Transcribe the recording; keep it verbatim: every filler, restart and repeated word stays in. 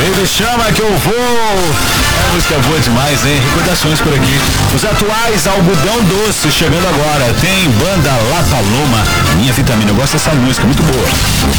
Ele chama que eu vou. É música boa demais, hein? Recordações por aqui. Os atuais Algodão Doce chegando agora. Tem banda La Paloma. Minha Vitamina. Eu gosto dessa música, muito boa.